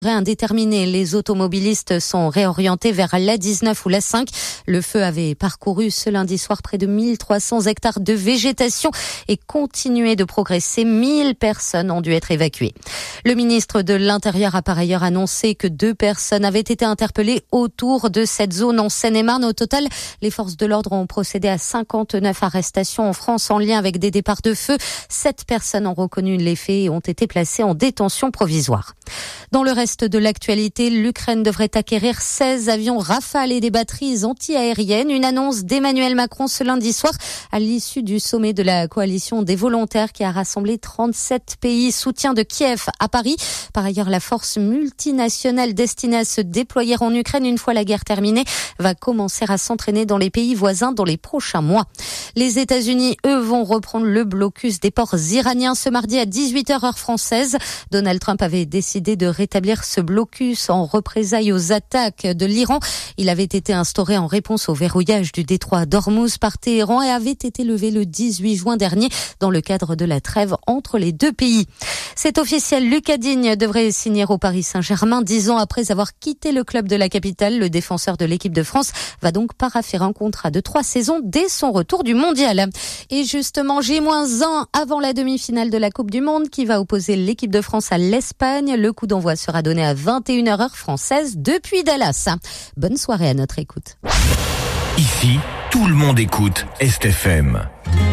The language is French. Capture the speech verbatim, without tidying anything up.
Indéterminés, les automobilistes sont réorientés vers l'A dix-neuf ou l'A cinq. Le feu avait parcouru ce lundi soir près de mille trois cents hectares de végétation et continuait de progresser. mille personnes ont dû être évacuées. Le ministre de l'Intérieur a par ailleurs annoncé que deux personnes avaient été interpellées autour de cette zone en Seine-et-Marne. Au total, les forces de l'ordre ont procédé à cinquante-neuf arrestations en France en lien avec des départs de feu. Sept personnes ont reconnu les faits et ont été placées en détention provisoire. Dans le reste de l'actualité, l'Ukraine devrait acquérir seize avions Rafale et des batteries anti-aériennes. Une annonce d'Emmanuel Macron ce lundi soir à l'issue du sommet de la coalition des volontaires qui a rassemblé trente-sept pays. Soutien de Kiev à Paris. Par ailleurs, la force multinationale destinée à se déployer en Ukraine une fois la guerre terminée va commencer à s'entraîner dans les pays voisins dans les prochains mois. Les États-Unis, eux, vont reprendre le blocus des ports iraniens ce mardi à dix-huit heures heure française. Donald Trump avait décidé de rétablir ce blocus en représailles aux attaques de l'Iran. Il avait été instauré en réponse au verrouillage du détroit d'Ormuz par Téhéran et avait été levé le dix-huit juin dernier dans le cadre de la trêve entre les deux pays. C'est officiel, Lucas Digne devrait signer au Paris Saint-Germain. Dix ans après avoir quitté le club de la capitale, le défenseur de l'équipe de France va donc paraffer un contrat de trois saisons dès son retour du mondial. Et justement, J moins un avant la demi-finale de la Coupe du Monde qui va opposer l'équipe de France à l'Espagne. Le coup d'envoi sera donné à vingt et une heures heure française depuis Dallas. Bonne soirée à notre écoute. Ici, tout le monde écoute Est F M.